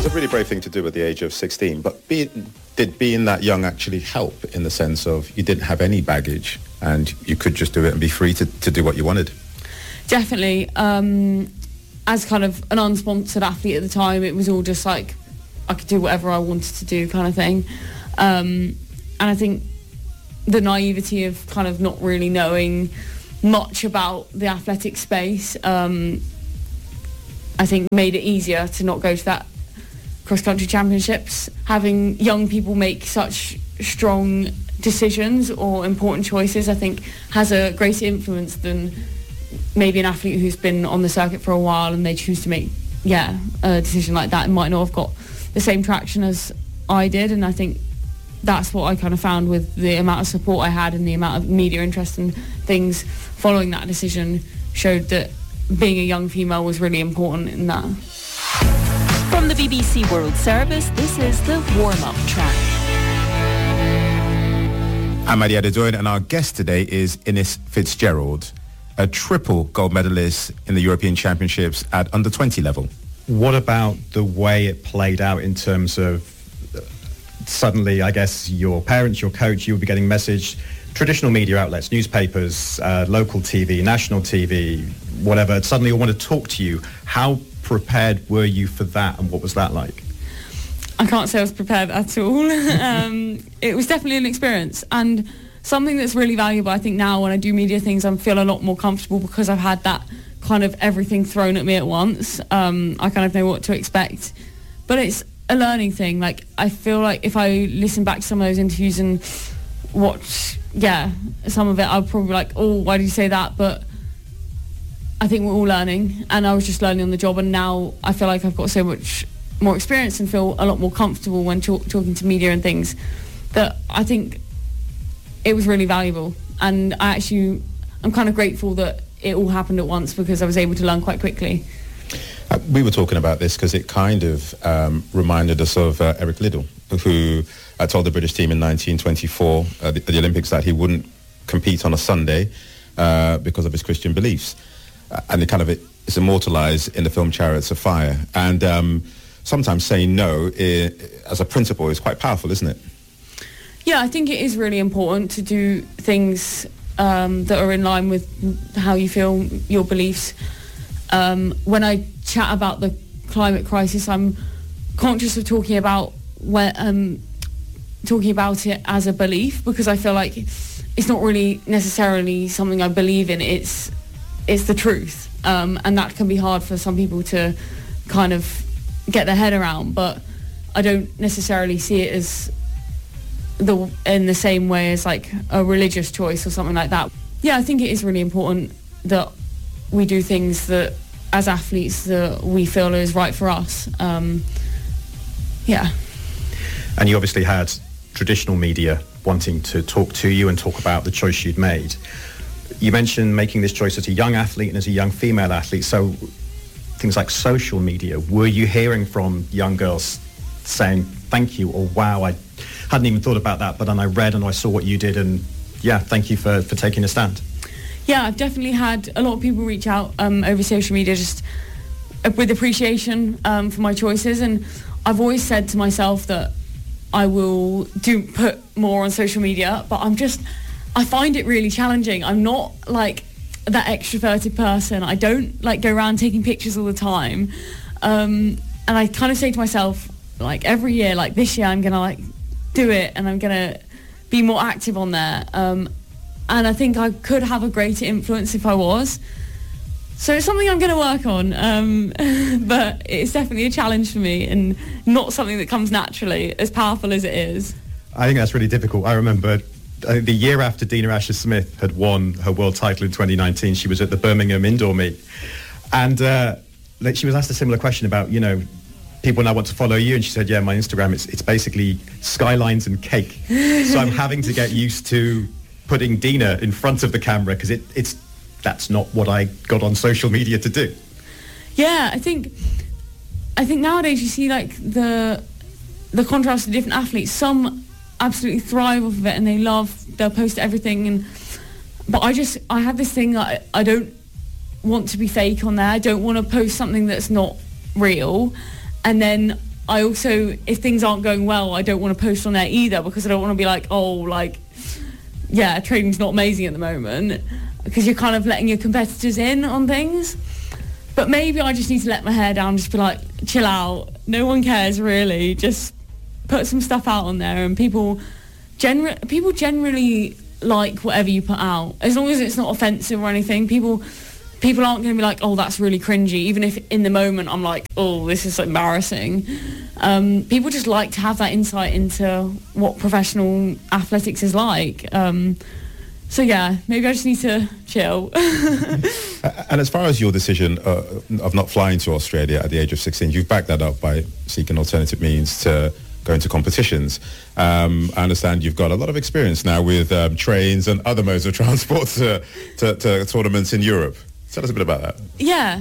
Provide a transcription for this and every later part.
a really brave thing to do at the age of 16, but did being that young actually help in the sense of you didn't have any baggage and you could just do it and be free to do what you wanted? Definitely. As kind of an unsponsored athlete at the time, it was all just like I could do whatever I wanted to do kind of thing. And I think the naivety of kind of not really knowing much about the athletic space, I think made it easier to not go to that cross-country championships. Having young people make such strong decisions or important choices, I think, has a greater influence than maybe an athlete who's been on the circuit for a while and they choose to make, a decision like that and might not have got the same traction as I did. And I think that's what I kind of found with the amount of support I had and the amount of media interest and things following that decision showed that being a young female was really important in that. From the BBC World Service, this is the warm-up track. I'm Adi Adedoyin, and our guest today is Ines Fitzgerald, a triple gold medalist in the European Championships at under 20 level. What about the way it played out in terms of suddenly, I guess, your parents, your coach, you would be getting messaged, traditional media outlets, newspapers, local TV, national TV, whatever, suddenly all want to talk to you. How prepared were you for that, and what was that like? I can't say I was prepared at all. It was definitely an experience, and something that's really valuable. I think now when I do media things, I feel a lot more comfortable because I've had that kind of everything thrown at me at once. I kind of know what to expect, but it's a learning thing. Like, I feel like if I listen back to some of those interviews and watch, some of it, I'll probably be like, oh, why did you say that? But I think we're all learning, and I was just learning on the job, and now I feel like I've got so much more experience and feel a lot more comfortable when talking to media and things, that I think it was really valuable. And I'm kind of grateful that it all happened at once because I was able to learn quite quickly. We were talking about this because it kind of reminded us of Eric Liddell, who told the British team in 1924 at the Olympics that he wouldn't compete on a Sunday because of his Christian beliefs. And it kind of is immortalised in the film Chariots of Fire. And sometimes saying no as a principle is quite powerful, isn't it? Yeah, I think it is really important to do things that are in line with how you feel, your beliefs. When I chat about the climate crisis, I'm conscious of talking about it as a belief, because I feel like it's not really necessarily something I believe in. It's the truth, and that can be hard for some people to kind of get their head around. But I don't necessarily see it as in the same way as like a religious choice or something like that. Yeah, I think it is really important that we do things that, as athletes, that we feel is right for us. And you obviously had traditional media wanting to talk to you and talk about the choice you'd made. You mentioned making this choice as a young athlete and as a young female athlete. So things like social media, were you hearing from young girls saying, thank you, or wow, I hadn't even thought about that, but then I read and I saw what you did, and thank you for taking a stand? Yeah, I've definitely had a lot of people reach out over social media just with appreciation for my choices, and I've always said to myself that I will put more on social media, but I find it really challenging. I'm not like that extroverted person. I don't like go around taking pictures all the time, and I kind of say to myself, like every year, like this year I'm gonna like do it and I'm gonna be more active on there, and I think I could have a greater influence if I was. So it's something I'm going to work on, but it's definitely a challenge for me and not something that comes naturally, as powerful as it is. I think that's really difficult. I remember the year after Dina Asher-Smith had won her world title in 2019, she was at the Birmingham indoor meet, and she was asked a similar question about, people now want to follow you, and she said, my Instagram, it's basically skylines and cake. So I'm having to get used to putting Dina in front of the camera, because that's not what I got on social media to do. Yeah, I think nowadays you see like the contrast of different athletes. Some absolutely thrive off of it and they'll post everything, but I have this thing that I don't want to be fake on there. I don't want to post something that's not real, and then I also, if things aren't going well, I don't want to post on there either, because I don't want to be like, oh, like, yeah, training's not amazing at the moment, because you're kind of letting your competitors in on things. But maybe I just need to let my hair down, just be like, chill out. No one cares, really. Just put some stuff out on there, and people generally like whatever you put out, as long as it's not offensive or anything. People aren't going to be like, oh, that's really cringy, even if in the moment I'm like, oh, this is embarrassing. People just like to have that insight into what professional athletics is like. So yeah, maybe I just need to chill. And as far as your decision of not flying to Australia at the age of 16, you've backed that up by seeking alternative means to go into competitions. I understand you've got a lot of experience now with trains and other modes of transport to tournaments in Europe. Tell us a bit about that. Yeah.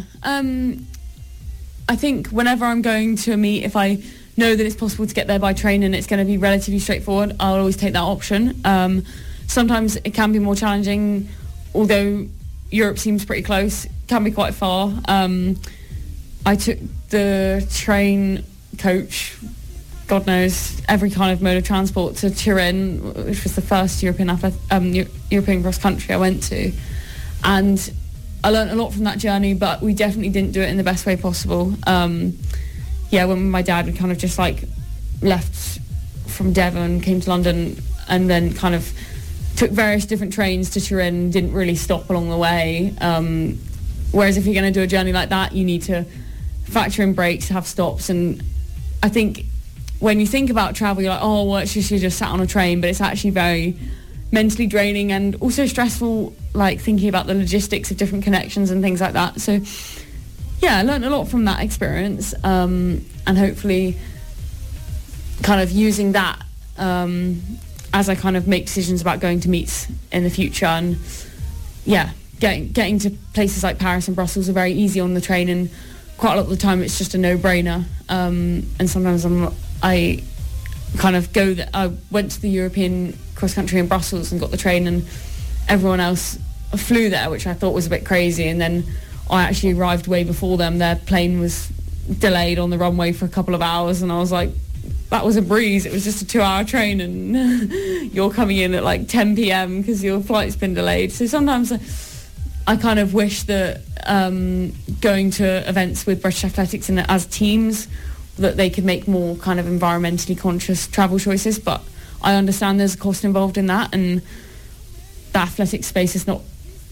I think whenever I'm going to a meet, if I know that it's possible to get there by train and it's going to be relatively straightforward, I'll always take that option. Sometimes it can be more challenging, although Europe seems pretty close. It can be quite far. I took the train, coach, God knows, every kind of mode of transport to Turin, which was the first European cross country I went to. And I learned a lot from that journey, but we definitely didn't do it in the best way possible. When my dad kind of just like left from Devon, came to London, and then kind of took various different trains to Turin, didn't really stop along the way. Whereas if you're going to do a journey like that, you need to factor in breaks, have stops. And I think when you think about travel, you're like, oh, well, it's just, you just sat on a train, but it's actually very mentally draining and also stressful, like thinking about the logistics of different connections and things like that. So yeah, I learned a lot from that experience, and hopefully kind of using that as I kind of make decisions about going to meets in the future. And yeah, getting to places like Paris and Brussels are very easy on the train, and quite a lot of the time it's just a no-brainer. And sometimes I kind of go that I went to the European cross country in Brussels and got the train, and everyone else flew there, which I thought was a bit crazy. And then I actually arrived way before them. Their plane was delayed on the runway for a couple of hours, and I was like, that was a breeze. It was just a 2-hour train, and you're coming in at like 10 p.m. because your flight's been delayed. So sometimes I kind of wish that going to events with British Athletics and as teams, that they could make more kind of environmentally conscious travel choices. But I understand there's a cost involved in that, and the athletics space has not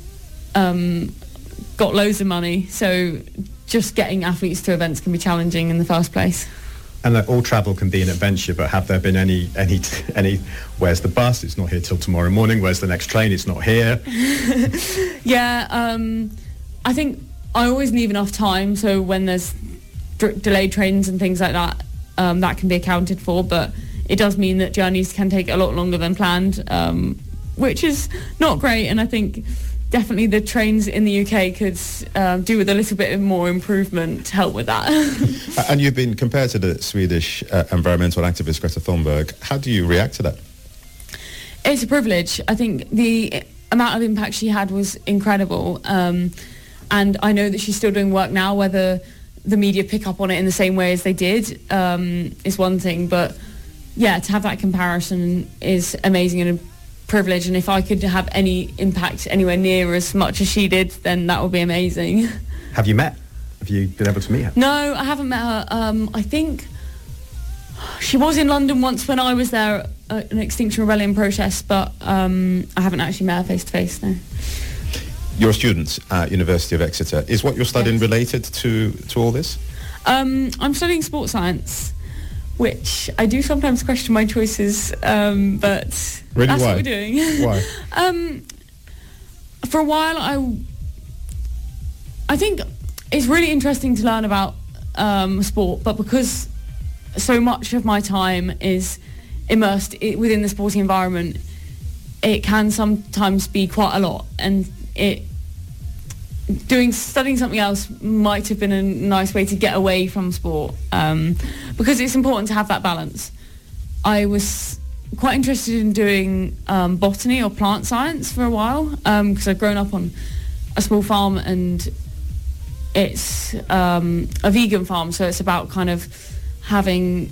got loads of money. So just getting athletes to events can be challenging in the first place. And that all travel can be an adventure, but have there been any, where's the bus? It's not here till tomorrow morning. Where's the next train? It's not here. Yeah, I think I always leave enough time, so when there's delayed trains and things like that, that can be accounted for, but it does mean that journeys can take a lot longer than planned, which is not great. And I think definitely the trains in the UK could do with a little bit more improvement to help with that. And you've been compared to the Swedish environmental activist Greta Thunberg. How do you react to that? It's a privilege. I think the amount of impact she had was incredible. And I know that she's still doing work now. Whether the media pick up on it in the same way as they did is one thing. But yeah, to have that comparison is amazing and a privilege. And if I could have any impact anywhere near as much as she did, then that would be amazing. Have you met? Have you been able to meet her? No, I haven't met her. I think she was in London once when I was there at an Extinction Rebellion protest, but I haven't actually met her face to face, no. You're a student at University of Exeter. Is what you're studying related to all this? I'm studying sports science, which I do sometimes question my choices, but really, that's why? what we're doing. Why? For a while, I think it's really interesting to learn about sport, but because so much of my time is immersed within the sporting environment, it can sometimes be quite a lot, and studying something else might have been a nice way to get away from sport, because it's important to have that balance. I was quite interested in doing botany or plant science for a while, because I've grown up on a small farm, and it's a vegan farm, so it's about kind of having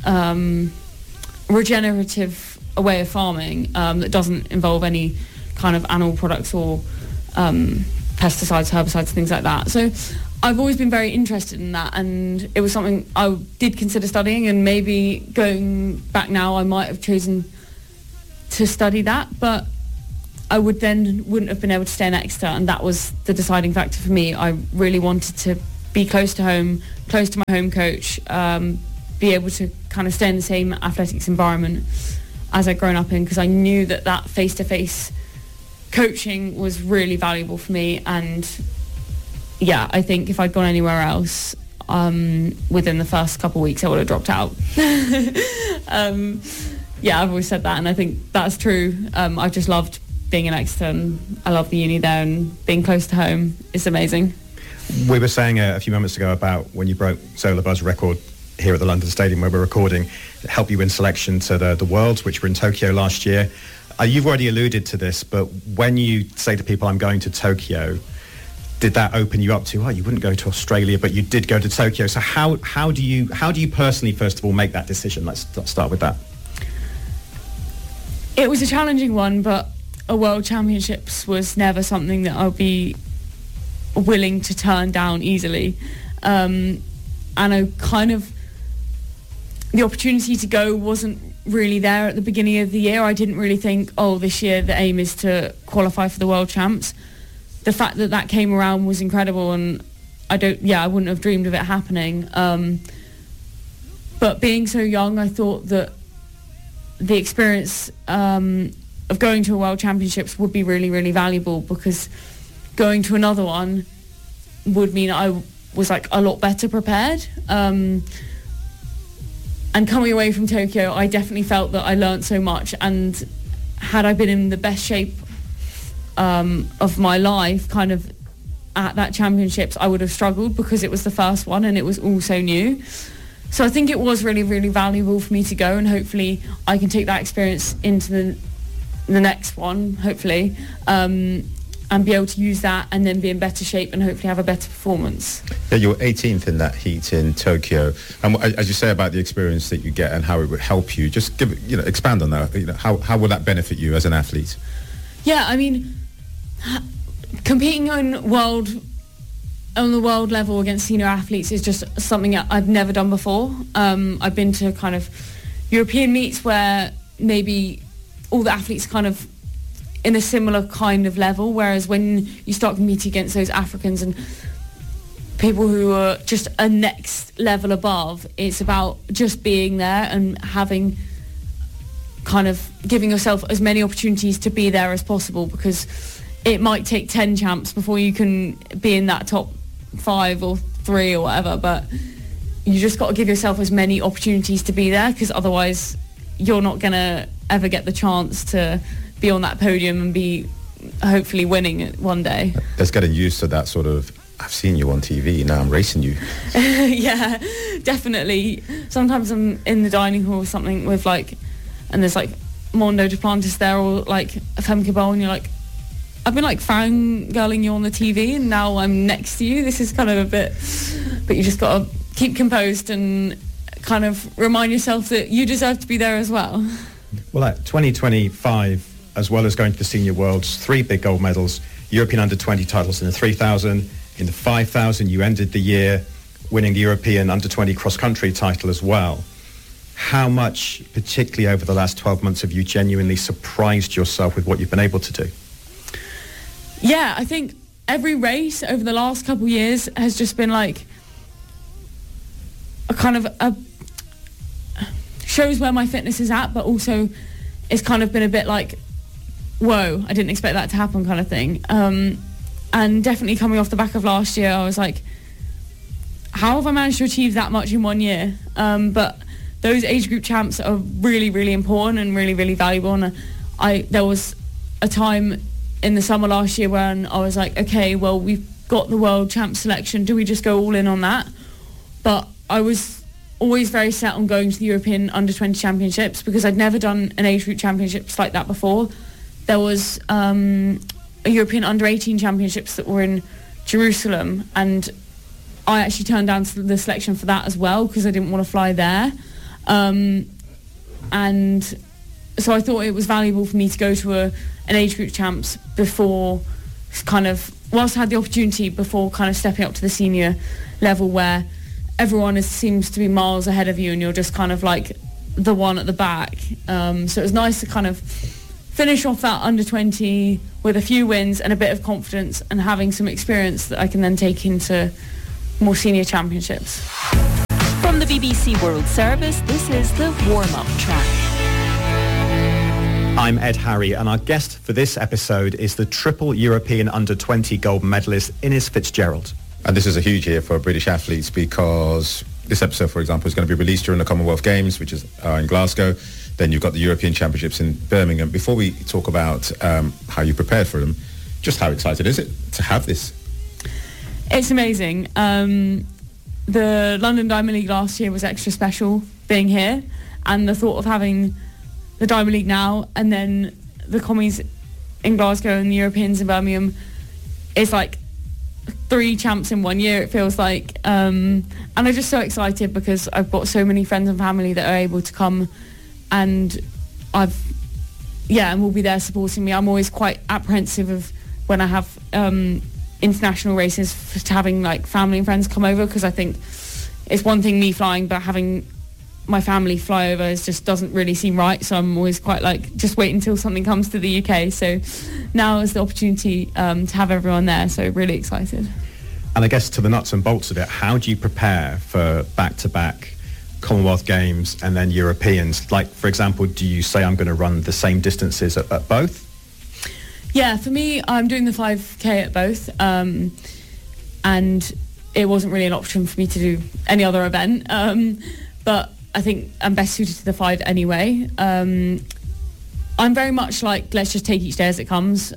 regenerative a way of farming that doesn't involve any kind of animal products or pesticides, herbicides, things like that. So I've always been very interested in that, and it was something I did consider studying, and maybe going back now I might have chosen to study that, but I wouldn't have been able to stay in Exeter, and that was the deciding factor for me. I really wanted to be close to home, close to my home coach, be able to kind of stay in the same athletics environment as I'd grown up in, because I knew that face-to-face coaching was really valuable for me. And yeah, I think if I'd gone anywhere else, within the first couple of weeks I would have dropped out. Yeah, I've always said that, and I think that's true. I've just loved being in Exeter, and I love the uni there, and being close to home is amazing. We were saying a few moments ago about when you broke Zola Buzz's record here at the London Stadium where we're recording, it helped you win selection to the Worlds, which were in Tokyo last year. You've already alluded to this, but when you say to people, I'm going to Tokyo, did that open you up to, you wouldn't go to Australia, but you did go to Tokyo. So how do you personally, first of all, make that decision? Let's start with that. It was a challenging one, but a World Championships was never something that I'll be willing to turn down easily. And I kind of, the opportunity to go wasn't really there at the beginning of the year. I didn't really think, this year the aim is to qualify for the World Champs. The fact that came around was incredible, and I wouldn't have dreamed of it happening. But being so young, I thought that the experience of going to a World Championships would be really, really valuable, because going to another one would mean I was like a lot better prepared. And coming away from Tokyo, I definitely felt that I learnt so much, and had I been in the best shape of my life kind of at that championships, I would have struggled, because it was the first one and it was all so new. So I think it was really, really valuable for me to go, and hopefully I can take that experience into the next one, hopefully, and be able to use that and then be in better shape and hopefully have a better performance. Yeah, you were 18th in that heat in Tokyo. And as you say about the experience that you get and how it would help you, just expand on that. How will that benefit you as an athlete? Yeah, I mean, competing on the world level against senior athletes is just something I've never done before. I've been to kind of European meets where maybe all the athletes kind of in a similar kind of level, whereas when you start competing against those Africans and people who are just a next level above, it's about just being there and having kind of giving yourself as many opportunities to be there as possible, because it might take 10 champs before you can be in that top 5 or 3 or whatever, but you just got to give yourself as many opportunities to be there, because otherwise you're not going to ever get the chance to be on that podium and be hopefully winning it one day. Just getting used to that sort of, I've seen you on TV, now I'm racing you. Yeah, definitely. Sometimes I'm in the dining hall or something with and there's Mondo Duplantis there, or Femke Bol, and you're like, I've been fangirling you on the TV and now I'm next to you. This is kind of a bit, but you just got to keep composed and kind of remind yourself that you deserve to be there as well. Well, at 2025, as well as going to the Senior Worlds, 3 big gold medals, European Under-20 titles in the 3,000, in the 5,000, you ended the year winning the European Under-20 cross-country title as well. How much, particularly over the last 12 months, have you genuinely surprised yourself with what you've been able to do? Yeah, I think every race over the last couple of years has just been shows where my fitness is at, but also it's kind of been a bit whoa, I didn't expect that to happen kind of thing. And definitely coming off the back of last year, I was like, how have I managed to achieve that much in 1 year? But those age group champs are really, really important and really, really valuable. And there was a time in the summer last year when I was like, okay, well, we've got the world champ selection. Do we just go all in on that? But I was always very set on going to the European Under-20 Championships, because I'd never done an age group championships like that before. There was a European Under-18 Championships that were in Jerusalem, and I actually turned down the selection for that as well because I didn't want to fly there. And so I thought it was valuable for me to go to an age group champs before whilst I had the opportunity, before kind of stepping up to the senior level where everyone seems to be miles ahead of you and you're just kind of like the one at the back. So it was nice to kind of finish off that under 20 with a few wins and a bit of confidence and having some experience that I can then take into more senior championships. From the BBC World Service, this is the warm-up track. I'm Ed Harry, and our guest for this episode is the triple European under-20 gold medalist Innes Fitzgerald. And this is a huge year for British athletes because this episode, for example, is going to be released during the Commonwealth Games, which is in Glasgow. Then you've got the European Championships in Birmingham. Before we talk about how you prepared for them, just how excited is it to have this? It's amazing. The London Diamond League last year was extra special being here, and the thought of having the Diamond League now and then the commies in Glasgow and the Europeans in Birmingham is like 3 champs in 1 year, it feels like. And I'm just so excited because I've got so many friends and family that are able to come, and and will be there supporting me. I'm always quite apprehensive of when I have international races for having like family and friends come over, because I think it's one thing me flying, but having my family fly over just doesn't really seem right. So I'm always quite like, just wait until something comes to the UK. So now is the opportunity to have everyone there. So really excited. And I guess to the nuts and bolts of it, how do you prepare for back-to-back Commonwealth Games and then Europeans? Like, for example, do you say I'm going to run the same distances at both? Yeah, for me, I'm doing the 5K at both. And it wasn't really an option for me to do any other event. But I think I'm best suited to the 5 anyway. I'm very much like, let's just take each day as it comes.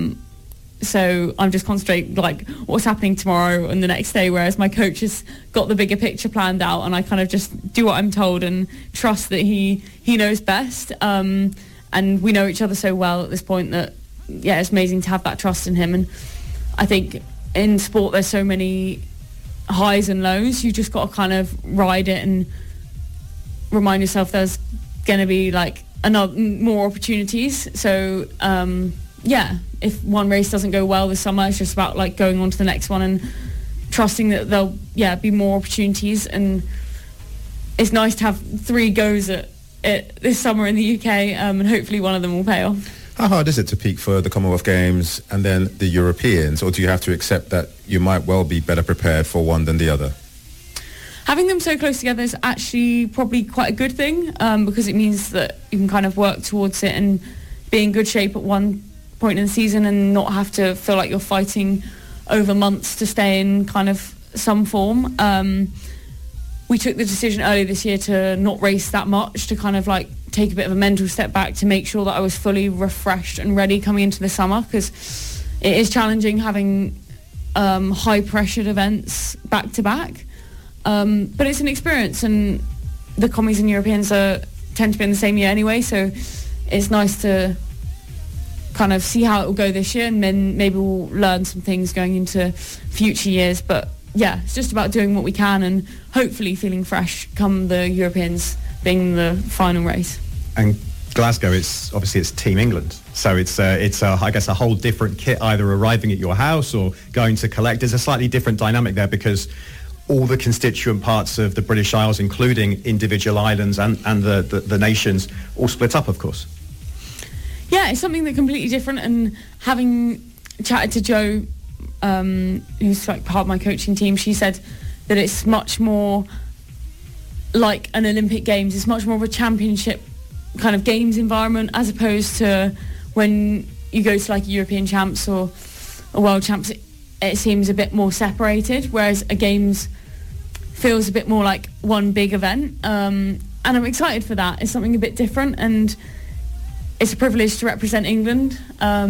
So I'm just concentrating like what's happening tomorrow and the next day, whereas my coach has got the bigger picture planned out, and I kind of just do what I'm told and trust that he knows best. And we know each other so well at this point that, yeah, it's amazing to have that trust in him. And I think in sport there's so many highs and lows. You just got to kind of ride it and remind yourself there's going to be like more opportunities. So if one race doesn't go well this summer, it's just about like going on to the next one and trusting that there'll be more opportunities. And it's nice to have 3 goes at it this summer in the UK, and hopefully one of them will pay off. How hard is it to peak for the Commonwealth Games and then the Europeans, or do you have to accept that you might well be better prepared for one than the other? Having them so close together is actually probably quite a good thing, because it means that you can kind of work towards it and be in good shape at one point in the season and not have to feel like you're fighting over months to stay in kind of some form. We took the decision earlier this year to not race that much, to kind of like take a bit of a mental step back to make sure that I was fully refreshed and ready coming into the summer, because it is challenging having high pressured events back to back. But it's an experience, and the commies and Europeans tend to be in the same year anyway, so it's nice to kind of see how it will go this year, and then maybe we'll learn some things going into future years. But yeah, it's just about doing what we can and hopefully feeling fresh come the Europeans being the final race. And Glasgow, it's Team England, so it's I guess a whole different kit, either arriving at your house or going to collect. There's a slightly different dynamic there because all the constituent parts of the British Isles, including individual islands and the nations, all split up, of course. Yeah, it's something that's completely different, and having chatted to Jo, who's like part of my coaching team, she said that it's much more like an Olympic Games. It's much more of a championship kind of games environment, as opposed to when you go to like a European champs or a world champs, it seems a bit more separated, whereas a games feels a bit more like one big event. And I'm excited for that. It's something a bit different, and it's a privilege to represent England.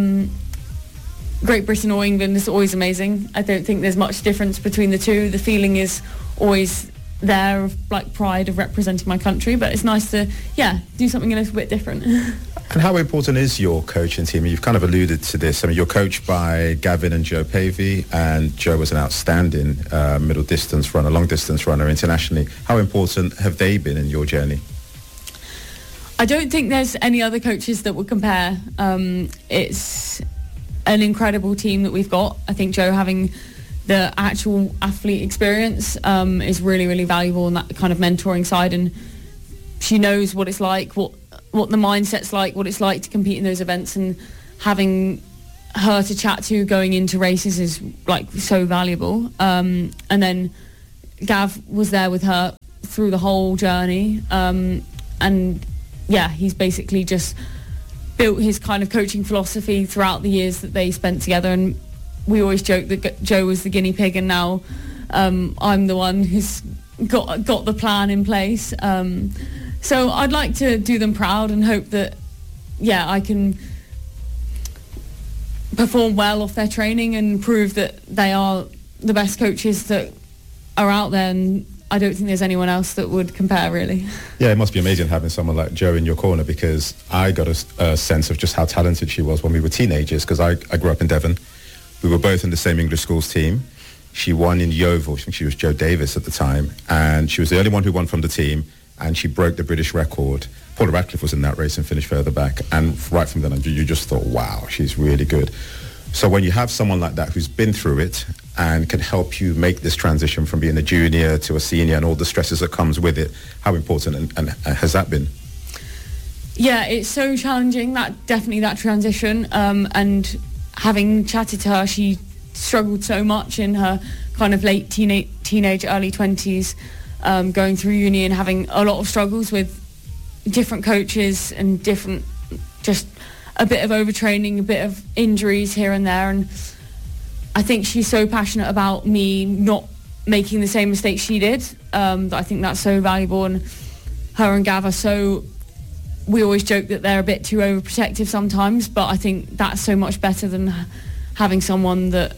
Great Britain or England is always amazing. I don't think there's much difference between the two. The feeling is always there of like pride of representing my country, but it's nice to do something a little bit different. And how important is your coaching team? You've kind of alluded to this. I mean, you're coached by Gavin and Joe Pavey, and Joe was an outstanding middle distance runner, long distance runner internationally. How important have they been in your journey? I don't think there's any other coaches that would compare. It's an incredible team that we've got. I think Joe having the actual athlete experience is really, really valuable on that kind of mentoring side, and she knows what it's like, what the mindset's like, what it's like to compete in those events, and having her to chat to going into races is like so valuable. And then Gav was there with her through the whole journey, and yeah, he's basically just built his kind of coaching philosophy throughout the years that they spent together. And we always joke that Joe was the guinea pig, and now I'm the one who's got the plan in place. So I'd like to do them proud and hope that, yeah, I can perform well off their training and prove that they are the best coaches that are out there. And I don't think there's anyone else that would compare, really. Yeah, it must be amazing having someone like Joe in your corner, because I got a sense of just how talented she was when we were teenagers, because I grew up in Devon. We were both in the same English schools team. She won in Yeovil. I think she was Joe Davis at the time, and she was the only one who won from the team, and she broke the British record. Paula Radcliffe was in that race and finished further back, and right from then on, you just thought, wow, she's really good. So when you have someone like that who's been through it and can help you make this transition from being a junior to a senior and all the stresses that comes with it, how important and has that been? Yeah, it's so challenging, that transition. And having chatted to her, she struggled so much in her kind of late teenage, early 20s, going through uni and having a lot of struggles with different coaches and different, just a bit of overtraining, a bit of injuries here and there. And I think she's so passionate about me not making the same mistakes she did, that I think that's so valuable. And her and Gav are so, we always joke that they're a bit too overprotective sometimes, but I think that's so much better than having someone that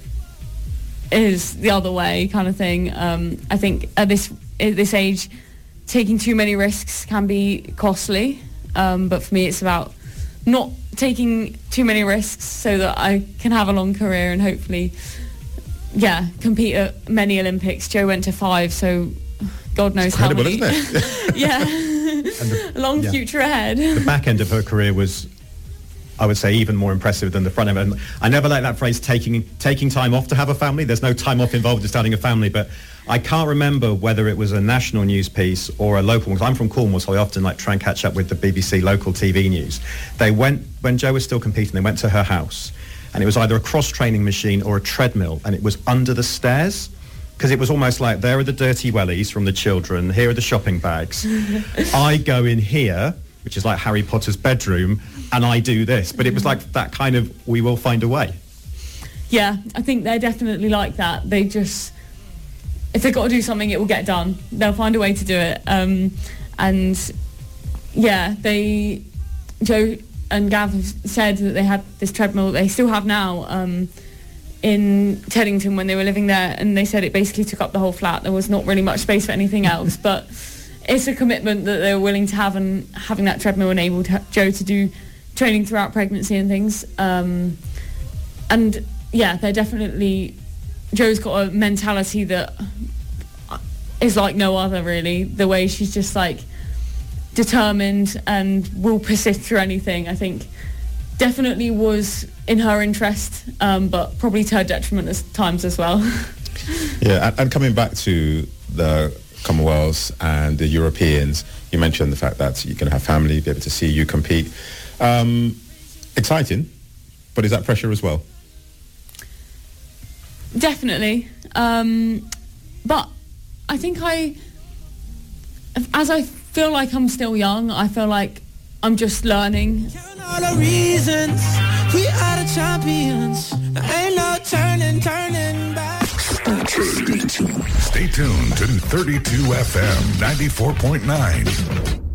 is the other way kind of thing. I think at this age, taking too many risks can be costly, but for me it's about not taking too many risks so that I can have a long career and hopefully, yeah, compete at many Olympics. Joe went to 5, so God knows how many. Incredible, isn't it? Yeah, long future ahead. The back end of her career was, I would say, even more impressive than the front end. And I never like that phrase, taking time off to have a family. There's no time off involved in starting a family, but I can't remember whether it was a national news piece or a local one, because I'm from Cornwall, so I often try and catch up with the BBC local TV news. They went, when Jo was still competing, they went to her house, and it was either a cross-training machine or a treadmill, and it was under the stairs, because it was almost like, there are the dirty wellies from the children, here are the shopping bags. I go in here, which is like Harry Potter's bedroom, and I do this. But it was like that kind of, we will find a way. Yeah, I think they're definitely like that. They just, if they've got to do something, it will get done. They'll find a way to do it. And yeah, Joe and Gav have said that they had this treadmill that they still have now in Teddington when they were living there, and they said it basically took up the whole flat. There was not really much space for anything else, but it's a commitment that they were willing to have, and having that treadmill enabled Joe to do training throughout pregnancy and things. And yeah, they're definitely, Joe's got a mentality that is like no other, really. The way she's just like determined and will persist through anything, I think definitely was in her interest, but probably to her detriment at times as well. Yeah, and coming back to the Commonwealths and the Europeans, you mentioned the fact that you can have family, be able to see you compete. Exciting, but is that pressure as well? Definitely. But I think as I feel like I'm still young, I feel like I'm just learning. Count all the reasons we are the champions. There ain't no turning back. Stay tuned to 32 FM 94.9.